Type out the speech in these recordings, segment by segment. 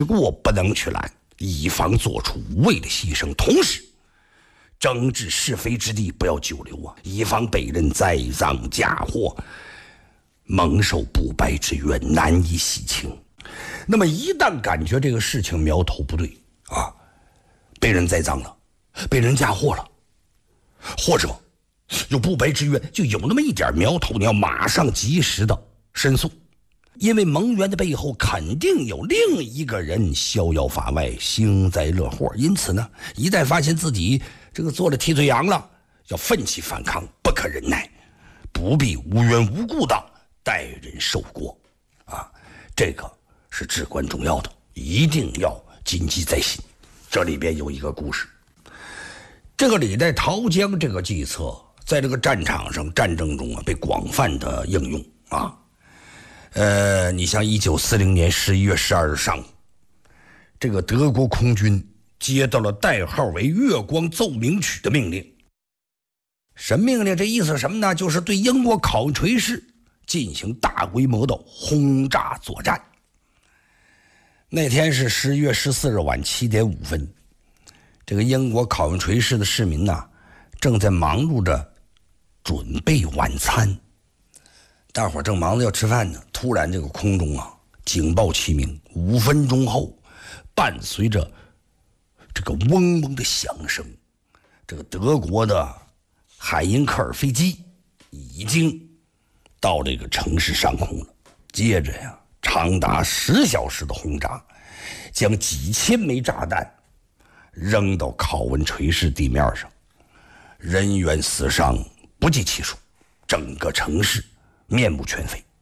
果不能去拦，以防做出无谓的牺牲，同时争执是非之地不要久留啊，以防被人栽赃嫁祸，蒙受不白之冤，难以洗清。那么一旦感觉这个事情苗头不对啊，被人栽赃了，被人嫁祸了，或者有不白之冤，就有那么一点苗头，你要马上及时的申诉，因为蒙冤的背后肯定有另一个人逍遥法外，幸灾乐祸。因此呢，一旦发现自己这个做了替罪羊了，要奋起反抗，不可忍耐，不必无缘无故的代人受过啊，这个是至关重要的，一定要谨记在心。这里边有一个故事，这个李代桃僵这个计策在这个战场上战争中被广泛的应用啊。你像1940年11月12日上午，这个德国空军接到了代号为月光奏鸣曲的命令。什么命令？这意思是什么呢？就是对英国考文垂市进行大规模的轰炸作战。那天是11月14日晚7点5分，这个英国考文垂市的市民正在忙碌着准备晚餐，大伙正忙着要吃饭呢，突然这个空中警报齐鸣，5分钟后，伴随着这个嗡嗡的响声，这个德国的海因克尔飞机已经到这个城市上空了。接着长达10小时的轰炸，将几千枚炸弹扔到考文垂市地面上，人员死伤不计其数，整个城市面目全非。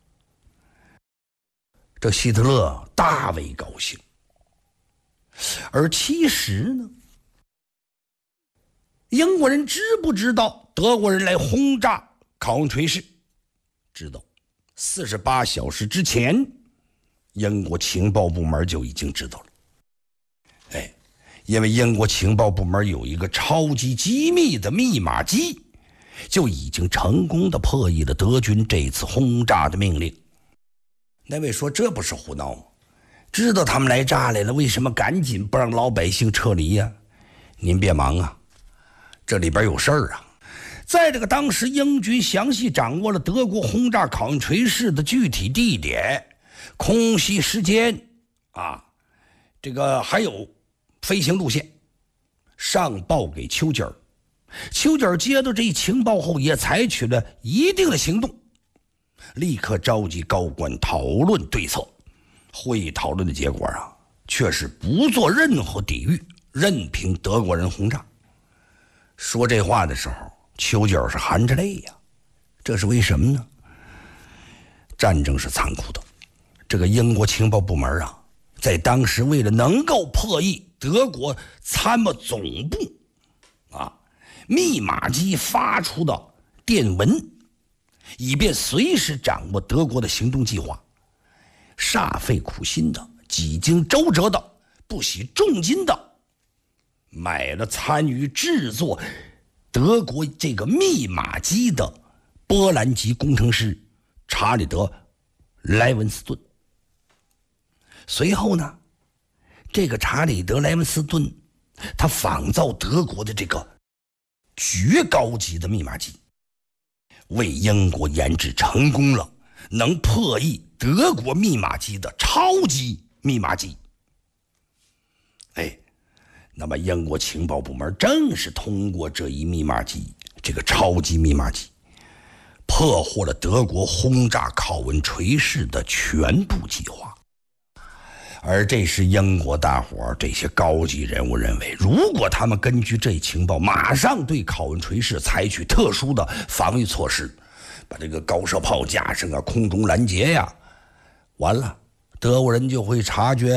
这希特勒大为高兴，而其实呢，英国人知不知道德国人来轰炸考文垂市？知道。48小时之前，英国情报部门就已经知道了。因为英国情报部门有一个超级机密的密码机，就已经成功的破译了德军这次轰炸的命令。那位说这不是胡闹吗？知道他们来炸来了，为什么赶紧不让老百姓撤离呀？您别忙啊，这里边有事儿啊。在这个当时，英军详细掌握了德国轰炸考文垂市的具体地点、空袭时间这个还有飞行路线，上报给丘吉尔。丘吉尔接到这一情报后，也采取了一定的行动，立刻召集高官讨论对策。会议讨论的结果却是不做任何抵御，任凭德国人轰炸。说这话的时候，丘吉尔是含着泪呀。这是为什么呢？战争是残酷的，这个英国情报部门在当时为了能够破译德国参谋总部密码机发出的电文，以便随时掌握德国的行动计划，煞费苦心的，几经周折的，不惜重金的买了参与制作德国这个密码机的波兰籍工程师查理德·莱文斯顿。随后呢，这个查理德·莱文斯顿他仿造德国的这个绝高级的密码机，为英国研制成功了能破译德国密码机的超级密码机。那么英国情报部门正是通过这一密码机，这个超级密码机，破获了德国轰炸考文垂市的全部计划。而这时英国大伙这些高级人物认为，如果他们根据这一情报马上对考文垂市采取特殊的防御措施，把这个高射炮架上空中拦截完了德国人就会察觉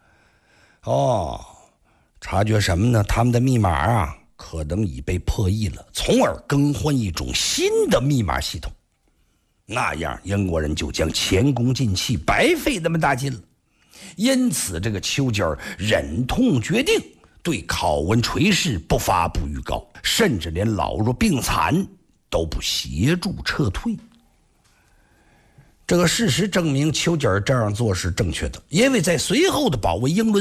察觉什么呢？他们的密码可能已被破译了，从而更换一种新的密码系统。那样英国人就将前功尽弃，白费那么大劲了。因此这个丘吉尔忍痛决定对考文垂市不发不预告，甚至连老弱病残都不协助撤退。 这个事实证明，裘吉尔这样做是正确的，因为在随后的保卫英伦